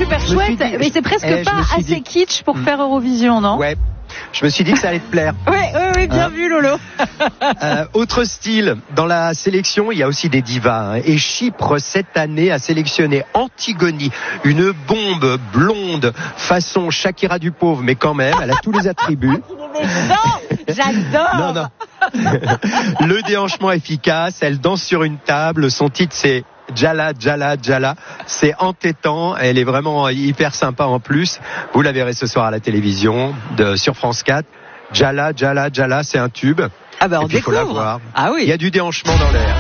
super chouette, mais c'est presque pas assez kitsch pour faire Eurovision, non? Ouais. Je me suis dit que ça allait te plaire. Oui, bien vu, Lolo. Autre style, dans la sélection, il y a aussi des divas. Et Chypre, cette année, a sélectionné Antigone, une bombe blonde, façon Shakira du pauvre, mais quand même, elle a tous les attributs. J'adore. Non. Le déhanchement efficace, elle danse sur une table, son titre c'est Jala. C'est entêtant, elle est vraiment hyper sympa en plus. Vous la verrez ce soir à la télévision sur France 4. Jala, c'est un tube. Ah ben on découvre. Il faut la voir. Ah oui. Il y a du déhanchement dans l'air.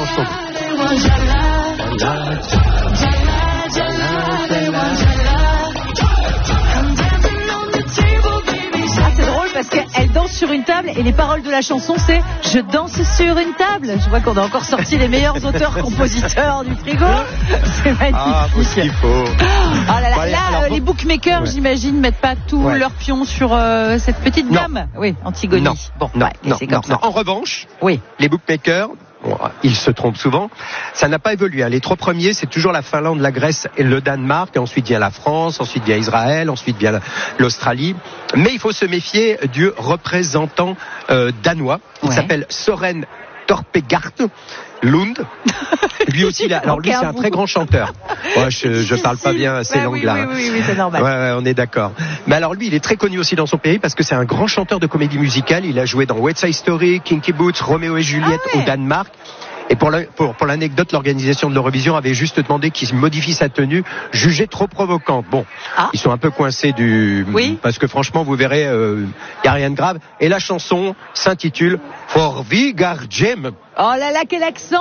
C'est drôle parce qu'elle danse sur une table et les paroles de la chanson c'est « Je danse sur une table ». Je vois qu'on a encore sorti les meilleurs auteurs-compositeurs du frigo. C'est magnifique. Ah, faut ce qu'il faut. Les bookmakers, j'imagine, mettent pas tous leurs pions sur cette petite dame. Oui, Antigone. Non. C'est comme ça. En revanche, les bookmakers, ils se trompent souvent. Ça n'a pas évolué. Les 3 premiers, c'est toujours la Finlande, la Grèce et le Danemark. Et ensuite vient la France, ensuite vient Israël, ensuite vient l'Australie. Mais il faut se méfier du représentant danois. Il s'appelle Søren Torpegaard Lund. Lui aussi, alors lui, c'est un très grand chanteur. Ouais, je parle pas bien ces langues-là. Oui, c'est normal. Ouais, on est d'accord. Mais alors lui, il est très connu aussi dans son pays parce que c'est un grand chanteur de comédie musicale. Il a joué dans West Side Story, Kinky Boots, Roméo et Juliette au Danemark. Et pour l'anecdote, l'organisation de l'Eurovision avait juste demandé qu'il modifie sa tenue, jugée trop provocante. Bon, ils sont un peu coincés parce que franchement, vous verrez, y a rien de grave. Et la chanson s'intitule For Vigar Jem. Oh là là, quel accent!